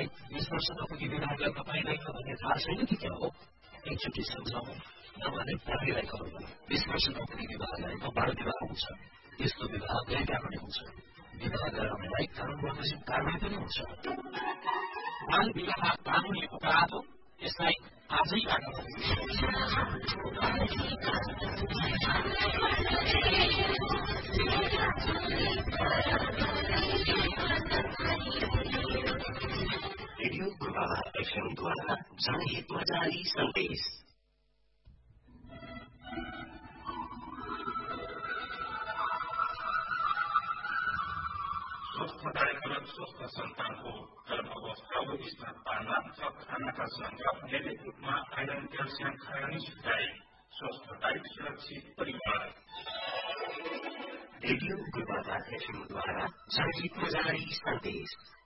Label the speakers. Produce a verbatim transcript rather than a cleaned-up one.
Speaker 1: तपाईलाई बीस वर्ष नपुगी विवाह गर्न पाइँदैन भन्ने थाहा छैन कि क्या हो? एकचोटि सम्झाउँ नभने पढाइलाई गरौँ। बीस वर्ष नपुगी विवाह गरेको बाल विवाह हुन्छ। यस्तो विवाह गैर कानुनी हुन्छ। विवाह गराउनेलाई कानुन बमोजिम कारवाही पनि हुन्छ।
Speaker 2: बाल विवाह कानुनी अपराध हो। यसलाई आजैबाट
Speaker 3: रेडियो प्रभाव एफएमद्वारा जनहितमा जारी सन्देश।
Speaker 4: स्वस्थ कार्यक्रम स्वस्थ सन्तानको गर्भावस्थाको विस्तार पार्न र खानाका सङ्ग्रह नियमित रूपमा आइरन क्याल्सियम खाने सुझाइ स्वस्थ डाइट सुरक्षित परिवार।
Speaker 3: रेडियो प्रभाव एफएमद्वारा जनहितमा जारी सन्देश।